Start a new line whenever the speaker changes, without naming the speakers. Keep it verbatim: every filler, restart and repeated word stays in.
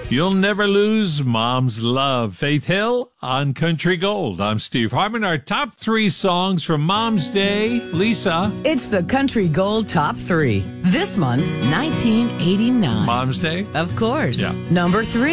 You'll Never Lose Mom's Love. Faith Hill on Country Gold. I'm Steve Harmon. Our top three songs from Mom's Day. Lisa.
It's the Country Gold Top three. This month, nineteen eighty-nine.
Mom's Day?
Of course.
Yeah.
Number three.